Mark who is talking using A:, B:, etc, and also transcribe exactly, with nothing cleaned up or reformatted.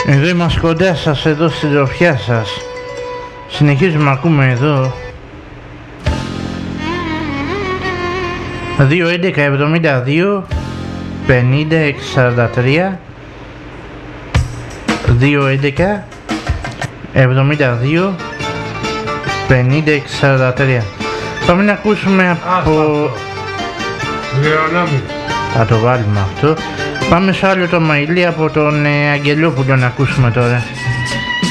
A: Εδώ είμαστε κοντά σας, εδώ στην τροφιά σας. Συνεχίζουμε να ακούμε εδώ. δύο έντεκα εβδομήντα δύο πενήντα έξι σαράντα τρία δύο έντεκα εβδομήντα δύο πενήντα έξι σαράντα τρία. Πάμε να ακούσουμε από...
B: Λεωνάμι.
A: Θα το βάλουμε αυτό. Πάμε σε άλλο το μαϊλί από τον ε, Αγγελόπουλο να ακούσουμε τώρα.